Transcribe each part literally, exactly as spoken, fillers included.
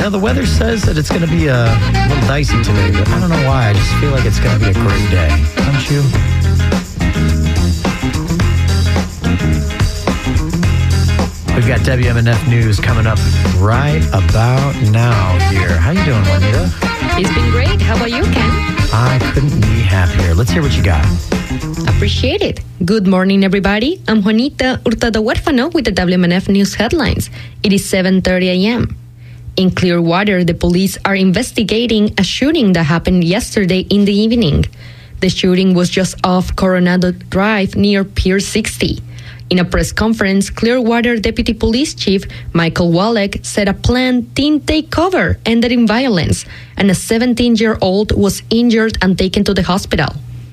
know, the weather says that it's going to be a little dicey today, but I don't know why. I just feel like it's going to be a great day. Don't you? We've got W M N F News coming up right about now here. How you doing, Juanita? It's been great. How about you, Ken? I couldn't be happier. Let's hear what you got. Appreciate it. Good morning, everybody. I'm Juanita Hurtado Huérfano with the W M N F News headlines. It is seven thirty a.m. In Clearwater, the police are investigating a shooting that happened yesterday in the evening. The shooting was just off Coronado Drive near Pier sixty. In a press conference, Clearwater Deputy Police Chief Michael Wallach said a planned teen takeover ended in violence, and a seventeen-year-old was injured and taken to the hospital.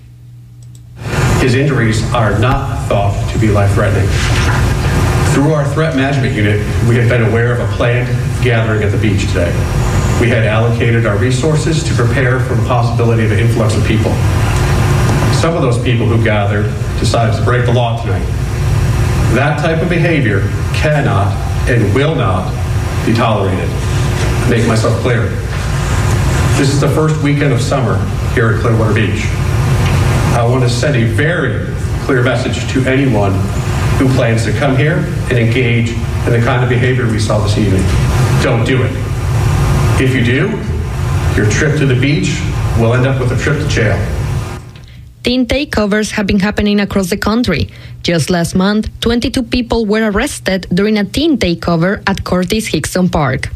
His injuries are not thought to be life-threatening. Through our threat management unit, we have been aware of a planned gathering at the beach today. We had allocated our resources to prepare for the possibility of an influx of people. Some of those people who gathered decided to break the law tonight. That type of behavior cannot and will not be tolerated. Make myself clear. This is the first weekend of summer here at Clearwater Beach. I want to send a very clear message to anyone who plans to come here and engage in the kind of behavior we saw this evening. Don't do it. If you do, your trip to the beach will end up with a trip to jail. Teen takeovers have been happening across the country. Just last month, twenty-two people were arrested during a teen takeover at Curtis Hickson Park.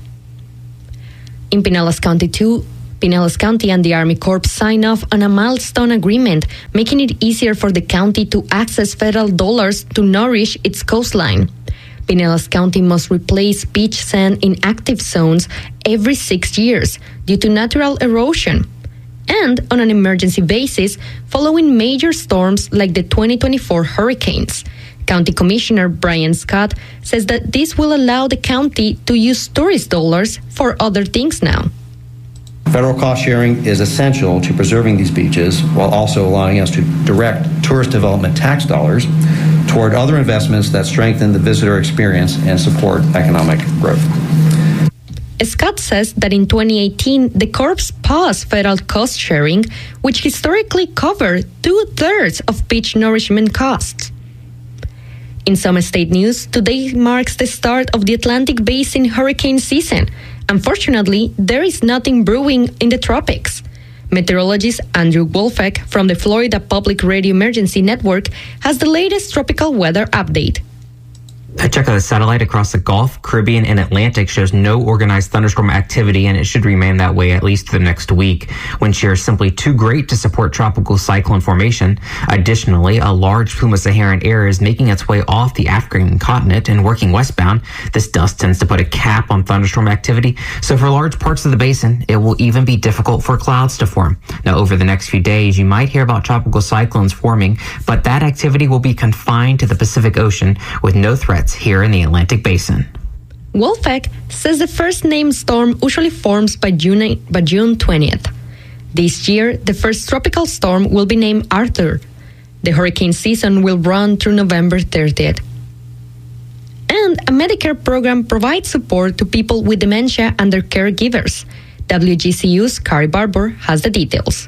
In Pinellas County, too, Pinellas County and the Army Corps signed off on a milestone agreement, making it easier for the county to access federal dollars to nourish its coastline. Pinellas County must replace beach sand in active zones every six years due to natural erosion, and on an emergency basis following major storms like the twenty twenty-four hurricanes. County Commissioner Brian Scott says that this will allow the county to use tourist dollars for other things now. Federal cost sharing is essential to preserving these beaches while also allowing us to direct tourist development tax dollars toward other investments that strengthen the visitor experience and support economic growth. Scott says that in twenty eighteen, the Corps paused federal cost sharing, which historically covered two-thirds of beach nourishment costs. In some state news, today marks the start of the Atlantic Basin hurricane season. Unfortunately, there is nothing brewing in the tropics. Meteorologist Andrew Wolfeck from the Florida Public Radio Emergency Network has the latest tropical weather update. A check of the satellite across the Gulf, Caribbean, and Atlantic shows no organized thunderstorm activity, and it should remain that way at least for the next week. Wind shear is simply too great to support tropical cyclone formation. Additionally, a large plume of Saharan air is making its way off the African continent and working westbound. This dust tends to put a cap on thunderstorm activity, so for large parts of the basin, it will even be difficult for clouds to form. Now, over the next few days, you might hear about tropical cyclones forming, but that activity will be confined to the Pacific Ocean with no threat here in the Atlantic Basin. Wolfeck says the first named storm usually forms by June, by June twentieth. This year, the first tropical storm will be named Arthur. The hurricane season will run through November thirtieth. And a Medicare program provides support to people with dementia and their caregivers. W G C U's Carrie Barber has the details.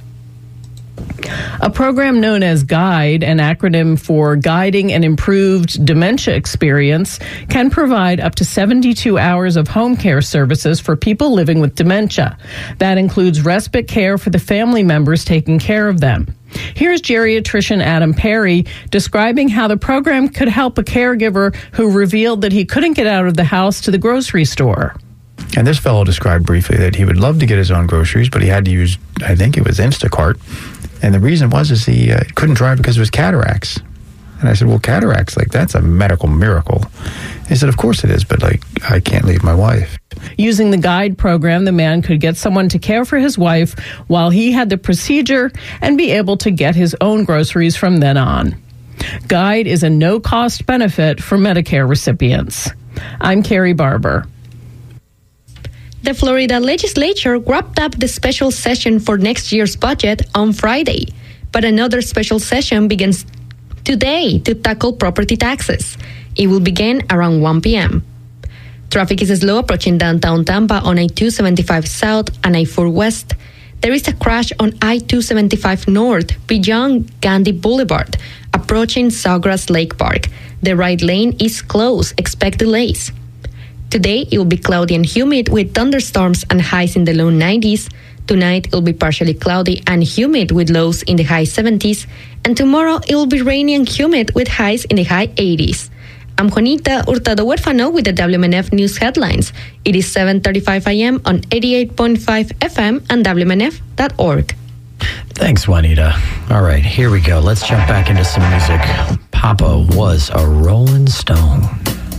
A program known as GUIDE, an acronym for Guiding an Improved Dementia Experience, can provide up to seventy-two hours of home care services for people living with dementia. That includes respite care for the family members taking care of them. Here's geriatrician Adam Perry describing how the program could help a caregiver who revealed that he couldn't get out of the house to the grocery store. And this fellow described briefly that he would love to get his own groceries, but he had to use, I think it was Instacart. And the reason was is he uh, couldn't drive because of his cataracts. And I said, well, cataracts, like, that's a medical miracle. He said, of course it is, but, like, I can't leave my wife. Using the GUIDE program, the man could get someone to care for his wife while he had the procedure and be able to get his own groceries from then on. GUIDE is a no-cost benefit for Medicare recipients. I'm Carrie Barber. The Florida legislature wrapped up the special session for next year's budget on Friday, but another special session begins today to tackle property taxes. It will begin around one p.m. Traffic is slow approaching downtown Tampa on I two seventy-five South and I four West. There is a crash on I two seventy-five North beyond Gandhi Boulevard, approaching Sawgrass Lake Park. The right lane is closed. Expect delays. Today, it will be cloudy and humid with thunderstorms and highs in the low nineties. Tonight, it will be partially cloudy and humid with lows in the high seventies. And tomorrow, it will be rainy and humid with highs in the high eighties. I'm Juanita Hurtado Huérfano with the W M N F News Headlines. It is seven thirty-five a.m. on eighty-eight point five F M and W M N F dot org. Thanks, Juanita. All right, here we go. Let's jump back into some music. Papa was a Rolling Stone.